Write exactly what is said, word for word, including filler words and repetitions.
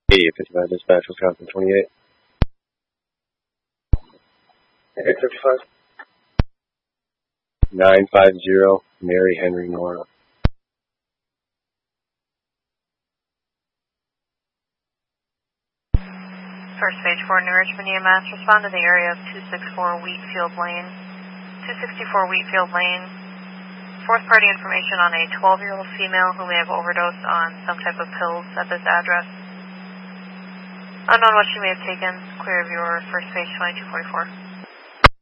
eight fifty-five dispatch, Wisconsin twenty-eight. eight fifty-five. nine five zero, Mary Henry Nora. First page four, New Richmond E M S, respond to the area of two sixty-four Wheatfield Lane. two sixty-four Wheatfield Lane. Fourth party information on a twelve-year-old female who may have overdosed on some type of pills at this address. Unknown what she may have taken. Clear of your first page twenty-two forty-four.